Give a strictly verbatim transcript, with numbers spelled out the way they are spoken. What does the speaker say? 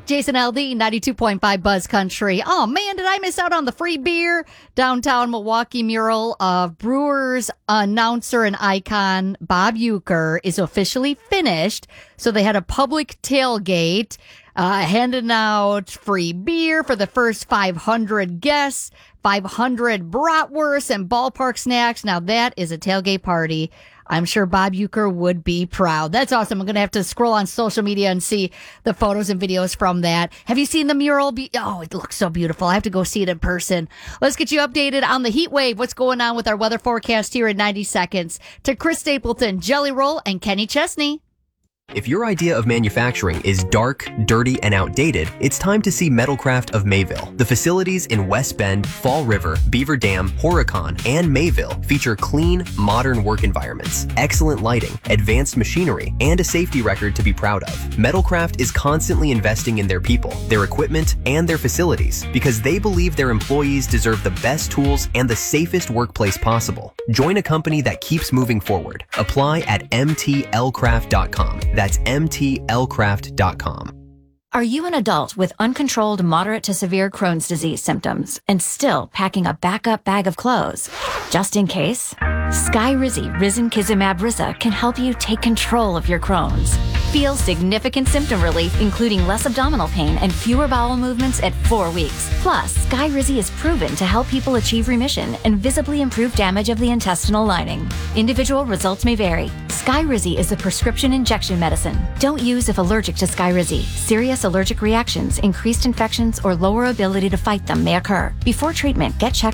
Jason L D, ninety-two point five Buzz Country. Oh, man, did I miss out on the free beer? Downtown Milwaukee mural of Brewers announcer and icon Bob Uecker is officially finished. So they had a public tailgate, uh, handing out free beer for the first five hundred guests, five hundred bratwursts and ballpark snacks. Now that is a tailgate party I'm sure Bob Uecker would be proud. That's awesome. I'm going to have to scroll on social media and see the photos and videos from that. Have you seen the mural? Be- oh, it looks so beautiful. I have to go see it in person. Let's get you updated on the heat wave. What's going on with our weather forecast here in ninety seconds. To Chris Stapleton, Jelly Roll, and Kenny Chesney. If your idea of manufacturing is dark, dirty, and outdated, it's time to see Metalcraft of Mayville. The facilities in West Bend, Fall River, Beaver Dam, Horicon, and Mayville feature clean, modern work environments, excellent lighting, advanced machinery, and a safety record to be proud of. Metalcraft is constantly investing in their people, their equipment, and their facilities because they believe their employees deserve the best tools and the safest workplace possible. Join a company that keeps moving forward. Apply at m t l craft dot com. That's m t l craft dot com. Are you an adult with uncontrolled moderate to severe Crohn's disease symptoms and still packing a backup bag of clothes? Just in case, Skyrizi Risankizumab Risa can help you take control of your Crohn's. Feel significant symptom relief, including less abdominal pain and fewer bowel movements at four weeks. Plus, Skyrizi is proven to help people achieve remission and visibly improve damage of the intestinal lining. Individual results may vary. Skyrizi is a prescription injection medicine. Don't use if allergic to Skyrizi. Serious allergic reactions, increased infections, or lower ability to fight them may occur. Before treatment, get checked